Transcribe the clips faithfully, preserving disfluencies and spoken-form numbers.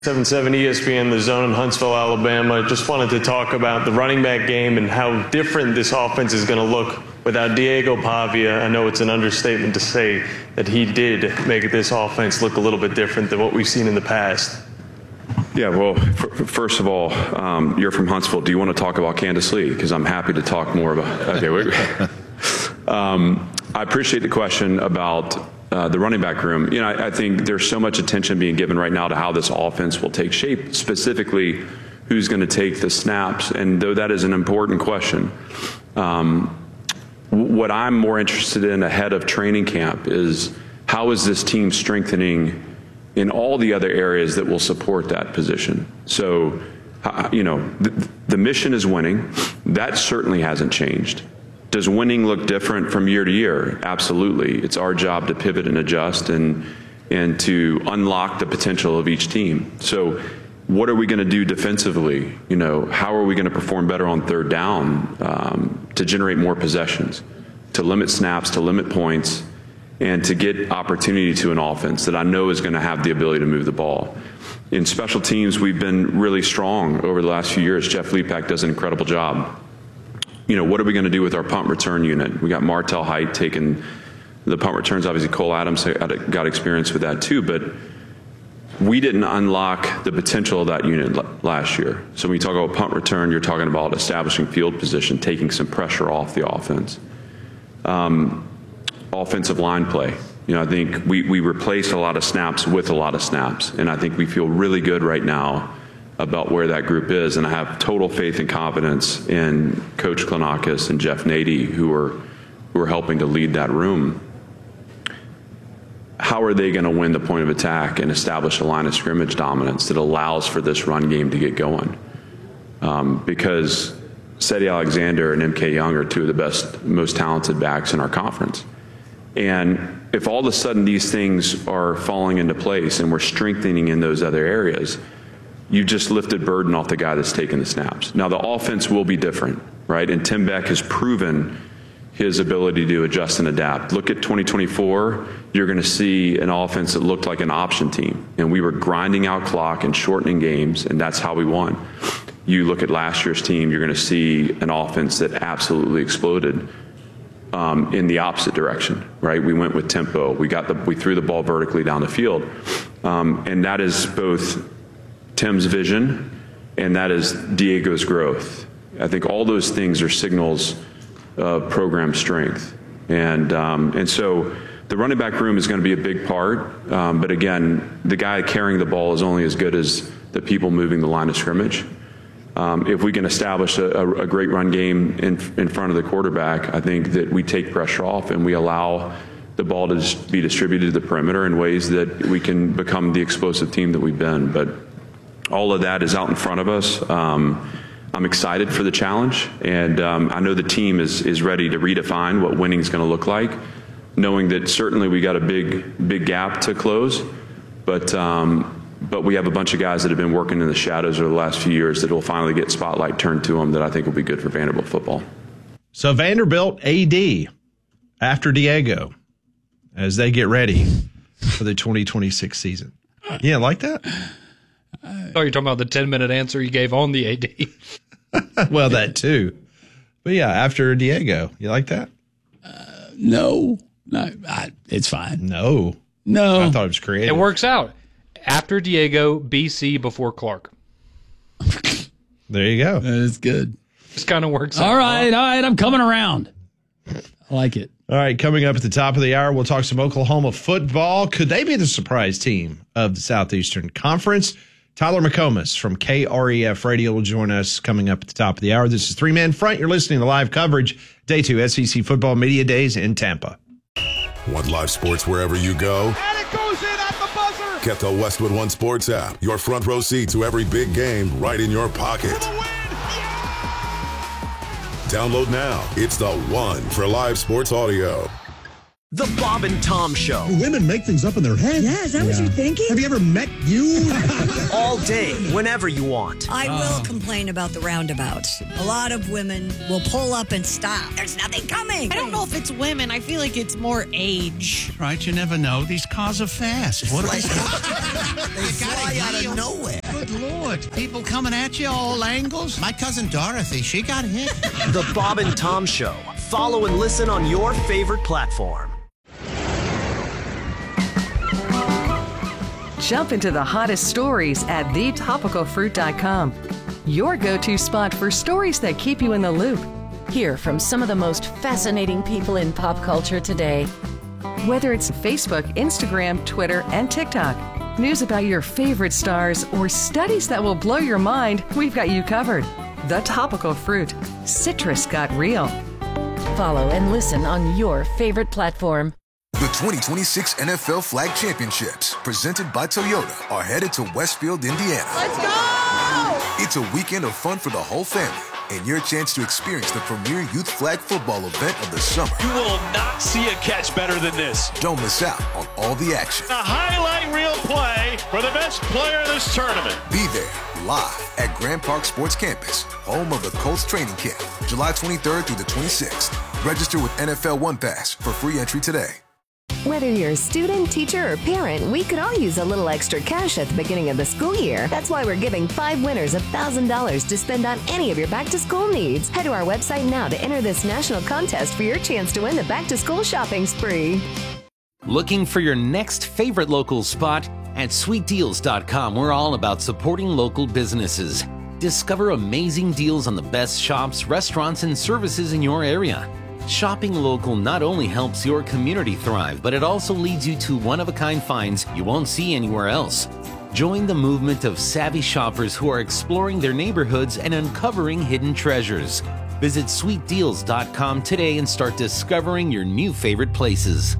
seven seven E S P N, The Zone in Huntsville, Alabama. Just wanted to talk about the running back game and how different this offense is going to look without Diego Pavia. I know it's an understatement to say that he did make this offense look a little bit different than what we've seen in the past. Yeah, well, f- first of all, um, you're from Huntsville. Do you want to talk about Candace Lee? Because I'm happy to talk more about. Okay, wait. um, I appreciate the question about uh, the running back room. You know, I, I think there's so much attention being given right now to how this offense will take shape, specifically who's going to take the snaps. And though that is an important question, um, w- what I'm more interested in ahead of training camp is how is this team strengthening in all the other areas that will support that position. So, uh, you know, the, the mission is winning. That certainly hasn't changed. Does winning look different from year to year? Absolutely. It's our job to pivot and adjust and and to unlock the potential of each team. So what are we going to do defensively? You know, how are we going to perform better on third down um, to generate more possessions, to limit snaps, to limit points, and to get opportunity to an offense that I know is going to have the ability to move the ball. In special teams, we've been really strong over the last few years. Jeff Lepak does an incredible job. You know, what are we going to do with our punt return unit? We got Martel Height taking the punt returns. Obviously, Cole Adams got experience with that too, but we didn't unlock the potential of that unit last year. So when you talk about punt return, you're talking about establishing field position, taking some pressure off the offense. Um, offensive line play. You know, I think we, we replaced a lot of snaps with a lot of snaps, and I think we feel really good right now about where that group is, and I have total faith and confidence in Coach Klanakis and Jeff Nady, who are who are helping to lead that room. How are they going to win the point of attack and establish a line of scrimmage dominance that allows for this run game to get going? Um, because Cedi Alexander and M K Young are two of the best, most talented backs in our conference. And if all of a sudden these things are falling into place and we're strengthening in those other areas, you just lifted burden off the guy that's taking the snaps. Now, the offense will be different, right? And Tim Beck has proven his ability to adjust and adapt. Look at twenty twenty-four, you're going to see an offense that looked like an option team. And we were grinding out clock and shortening games, and that's how we won. You look at last year's team, you're going to see an offense that absolutely exploded um, in the opposite direction, right? We went with tempo. We got the, we threw the ball vertically down the field. Um, and that is both Tim's vision, and that is Diego's growth. I think all those things are signals of program strength. And um, and so the running back room is going to be a big part. Um, but again, the guy carrying the ball is only as good as the people moving the line of scrimmage. Um, if we can establish a, a great run game in, in front of the quarterback, I think that we take pressure off and we allow the ball to just be distributed to the perimeter in ways that we can become the explosive team that we've been. But all of that is out in front of us. Um, I'm excited for the challenge, and um, I know the team is is ready to redefine what winning is going to look like, knowing that certainly we got a big big gap to close, but um, but we have a bunch of guys that have been working in the shadows over the last few years that will finally get spotlight turned to them that I think will be good for Vanderbilt football. So Vanderbilt A D after Diego as they get ready for the twenty twenty-six season. Yeah, like that? Oh, you're talking about the ten-minute answer you gave on the A D. Well, that too. But yeah, after Diego. You like that? Uh, no. No, I, it's fine. No. No. I thought it was creative. It works out. After Diego, B C before Clark. There you go. That is good. Just kind of works all out. All right, all right. I'm coming around. I like it. All right, coming up at the top of the hour, we'll talk some Oklahoma football. Could they be the surprise team of the Southeastern Conference? Tyler McComas from K R E F Radio will join us coming up at the top of the hour. This is Three Man Front. You're listening to live coverage, Day two S E C Football Media Days in Tampa. Want live sports wherever you go? And it goes in at the buzzer! Get the Westwood One Sports app. Your front row seat to every big game right in your pocket. Download now. It's the one for live sports audio. The Bob and Tom Show. Women make things up in their head. Yeah, is that yeah. what you're thinking? Have you ever met you? All day, whenever you want. I oh. will complain about the roundabouts. A lot of women will pull up and stop. There's nothing coming. I don't know if it's women. I feel like it's more age. Right, you never know. These cars are fast. What are they? They fly out of nowhere. Good Lord. People coming at you all angles. My cousin Dorothy, she got hit. The Bob and Tom Show. Follow and listen on your favorite platform. Jump into the hottest stories at the topical fruit dot com. Your go-to spot for stories that keep you in the loop. Hear from some of the most fascinating people in pop culture today. Whether it's Facebook, Instagram, Twitter, and TikTok, news about your favorite stars, or studies that will blow your mind, we've got you covered. The Topical Fruit. Citrus got real. Follow and listen on your favorite platform. The twenty twenty-six N F L Flag Championships, presented by Toyota, are headed to Westfield, Indiana. Let's go! It's a weekend of fun for the whole family and your chance to experience the premier youth flag football event of the summer. You will not see a catch better than this. Don't miss out on all the action. A highlight reel play for the best player of this tournament. Be there live at Grand Park Sports Campus, home of the Colts training camp, July twenty-third through the twenty-sixth. Register with N F L One Pass for free entry today. Whether you're a student, teacher, or parent, we could all use a little extra cash at the beginning of the school year. That's why we're giving five winners one thousand dollars to spend on any of your back-to-school needs. Head to our website now to enter this national contest for your chance to win the back-to-school shopping spree. Looking for your next favorite local spot? At sweet deals dot com, we're all about supporting local businesses. Discover amazing deals on the best shops, restaurants, and services in your area. Shopping local not only helps your community thrive, but it also leads you to one-of-a-kind finds you won't see anywhere else. Join the movement of savvy shoppers who are exploring their neighborhoods and uncovering hidden treasures. Visit sweet deals dot com today and start discovering your new favorite places.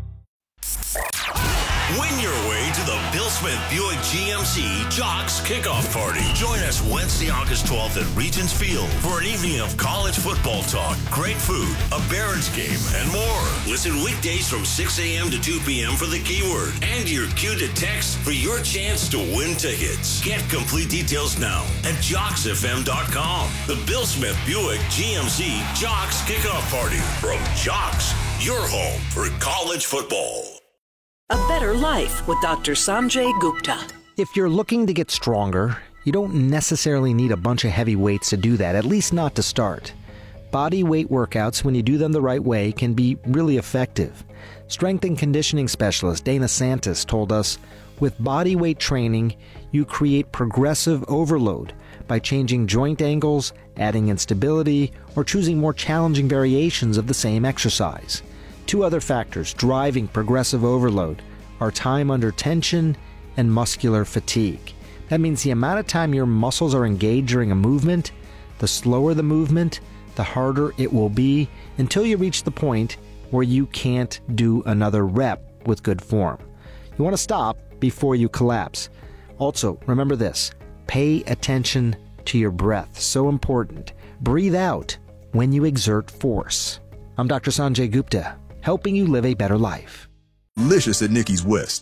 Win your way to the Bill Smith Buick G M C Jocks Kickoff Party. Join us Wednesday, August twelfth at Regents Field for an evening of college football talk, great food, a Barons game, and more. Listen weekdays from six a.m. to two p.m. for the keyword and your cue to text for your chance to win tickets. Get complete details now at jocks f m dot com. The Bill Smith Buick G M C Jocks Kickoff Party from Jocks, your home for college football. A Better Life with Doctor Sanjay Gupta. If you're looking to get stronger, you don't necessarily need a bunch of heavy weights to do that, at least not to start. Body weight workouts, when you do them the right way, can be really effective. Strength and conditioning specialist Dana Santis told us, with body weight training, you create progressive overload by changing joint angles, adding instability, or choosing more challenging variations of the same exercise. Two other factors driving progressive overload are time under tension and muscular fatigue. That means the amount of time your muscles are engaged during a movement, the slower the movement, the harder it will be until you reach the point where you can't do another rep with good form. You want to stop before you collapse. Also, remember this, pay attention to your breath. So important. Breathe out when you exert force. I'm Doctor Sanjay Gupta, helping you live a better life. Delicious at Nikki's West.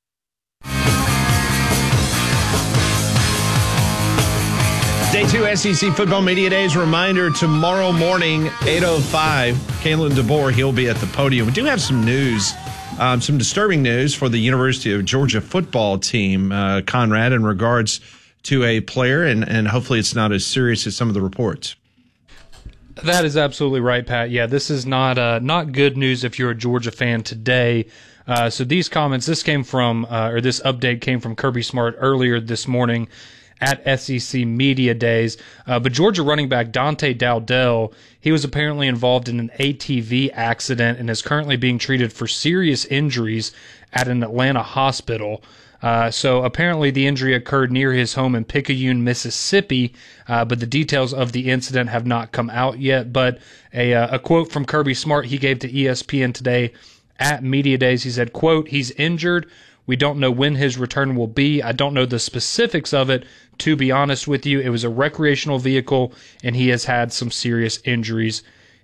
Day two S E C Football Media Days. Reminder, tomorrow morning, eight oh five, Kalen DeBoer, he'll be at the podium. We do have some news, um, some disturbing news for the University of Georgia football team, uh, Conrad, in regards to a player, and, and hopefully it's not as serious as some of the reports. That is absolutely right, Pat. Yeah, this is not uh, not good news if you're a Georgia fan today. Uh, so these comments, this came from, uh, or this update came from Kirby Smart earlier this morning at S E C Media Days. Uh, but Georgia running back Dante Dowdell, he was apparently involved in an A T V accident and is currently being treated for serious injuries at an Atlanta hospital. Uh, so apparently the injury occurred near his home in Picayune, Mississippi, uh, but the details of the incident have not come out yet. But a, uh, a quote from Kirby Smart he gave to E S P N today at Media Days, he said, quote, "He's injured. We don't know when his return will be. I don't know the specifics of it, to be honest with you. It was a recreational vehicle, and he has had some serious injuries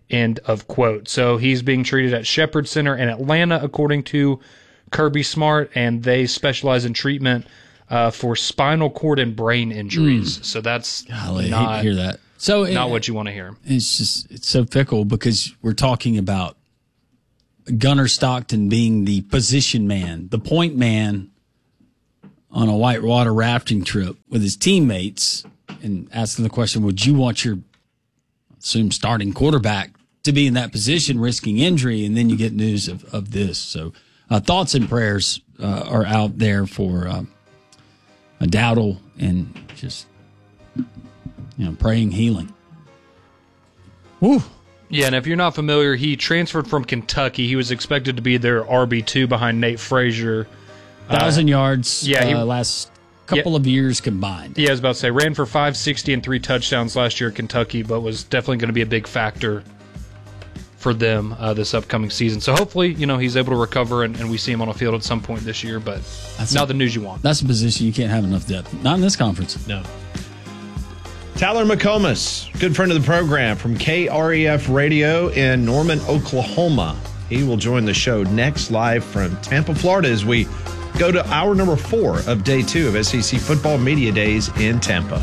End of quote. So he's being treated at Shepherd Center in Atlanta, according to Kirby Smart, and they specialize in treatment uh, for spinal cord and brain injuries. Mm. So that's Golly, not, I hate to hear that. So not it, what you want to hear. It's just it's so fickle because we're talking about Gunnar Stockton being the position man, the point man on a whitewater rafting trip with his teammates, and asking the question, would you want your, assume, starting quarterback to be in that position, risking injury? And then you get news of, of this. So uh, thoughts and prayers uh, are out there for uh, a Dowdle, and just, you know, praying healing. Woo. Yeah, and if you're not familiar, he transferred from Kentucky. He was expected to be their R B two behind Nate Frazier. Thousand uh, yards yeah, he, uh, last couple yeah, of years combined. Yeah, I was about to say, ran for five sixty and three touchdowns last year at Kentucky, but was definitely going to be a big factor for them uh, this upcoming season. So hopefully, you know, he's able to recover and, and we see him on a field at some point this year, but that's not a, the news you want. That's a position you can't have enough depth. Not in this conference. No. Tyler McComas, good friend of the program from K R E F Radio in Norman, Oklahoma. He will join the show next live from Tampa, Florida, as we go to hour number four of day two of S E C Football Media Days in Tampa.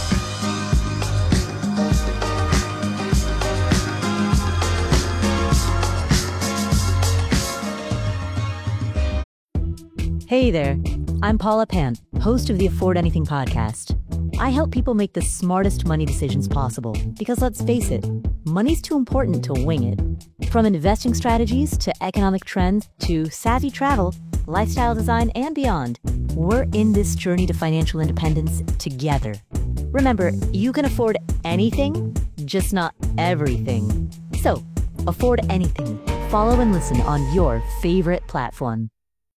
Hey there, I'm Paula Pan, host of the Afford Anything podcast. I help people make the smartest money decisions possible because, let's face it, money's too important to wing it. From investing strategies to economic trends to savvy travel, lifestyle design, and beyond, we're in this journey to financial independence together. Remember, you can afford anything, just not everything. So, afford anything. Follow and listen on your favorite platform.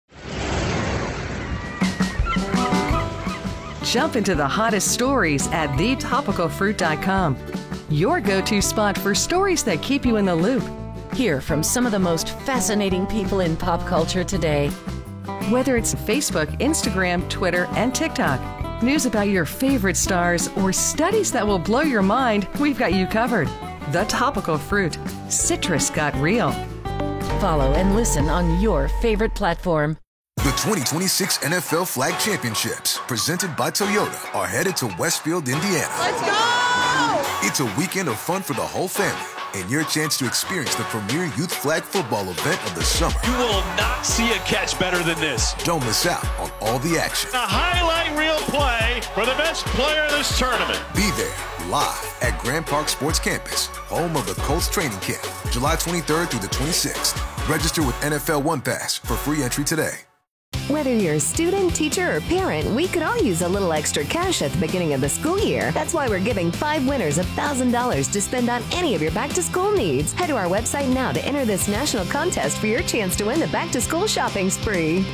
Jump into the hottest stories at the topical fruit dot com. Your go-to spot for stories that keep you in the loop. Hear from some of the most fascinating people in pop culture today. Whether it's Facebook, Instagram, Twitter, and TikTok, news about your favorite stars, or studies that will blow your mind, we've got you covered. The Topical Fruit. Citrus got real. Follow and listen on your favorite platform. The twenty twenty-six N F L Flag Championships, presented by Toyota, are headed to Westfield, Indiana. Let's go! It's a weekend of fun for the whole family, and your chance to experience the premier youth flag football event of the summer. You will not see a catch better than this. Don't miss out on all the action. A highlight reel play for the best player in this tournament. Be there, live at Grand Park Sports Campus, home of the Colts training camp, July twenty-third through the twenty-sixth. Register with N F L One Pass for free entry today. Whether you're a student, teacher, or parent, we could all use a little extra cash at the beginning of the school year. That's why we're giving five winners one thousand dollars to spend on any of your back-to-school needs. Head to our website now to enter this national contest for your chance to win the back-to-school shopping spree.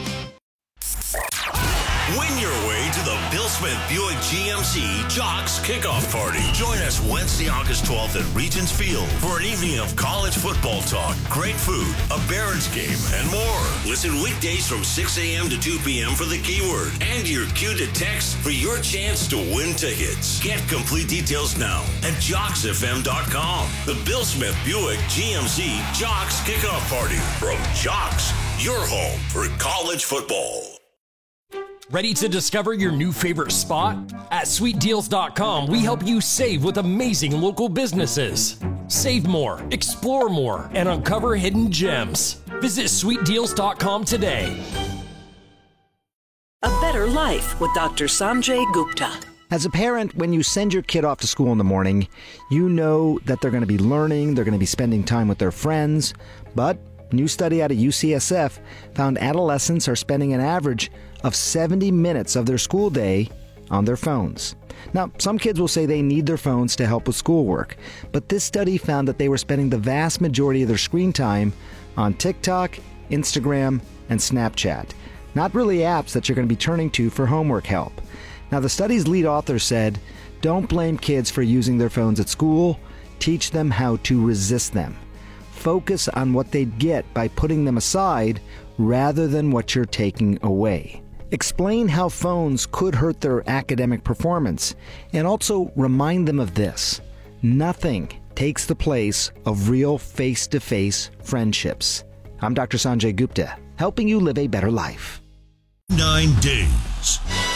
Win your way to the Bill Smith Buick G M C Jocks Kickoff Party. Join us Wednesday, August twelfth at Regents Field for an evening of college football talk, great food, a Barons game, and more. Listen weekdays from six a.m. to two p.m. for the keyword and your cue to text for your chance to win tickets. Get complete details now at jocks f m dot com. The Bill Smith Buick G M C Jocks Kickoff Party from Jocks, your home for college football. Ready to discover your new favorite spot? At sweet deals dot com, we help you save with amazing local businesses. Save more, explore more, and uncover hidden gems. Visit sweet deals dot com today. A Better Life with Doctor Sanjay Gupta. As a parent, when you send your kid off to school in the morning, you know that they're going to be learning, they're going to be spending time with their friends, but a new study out of U C S F found adolescents are spending an average of seventy minutes of their school day on their phones. Now, some kids will say they need their phones to help with schoolwork, but this study found that they were spending the vast majority of their screen time on TikTok, Instagram, and Snapchat. Not really apps that you're going to be turning to for homework help. Now, the study's lead author said, don't blame kids for using their phones at school. Teach them how to resist them. Focus on what they'd get by putting them aside rather than what you're taking away. Explain how phones could hurt their academic performance, and also remind them of this. Nothing takes the place of real face-to-face friendships. I'm Doctor Sanjay Gupta, helping you live a better life. Nine days.